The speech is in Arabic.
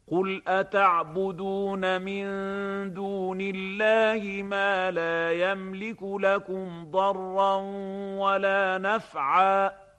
قُلْ أَتَعْبُدُونَ مِن دُونِ اللَّهِ مَا لَا يَمْلِكُ لَكُمْ ضَرًّا وَلَا نَفْعًا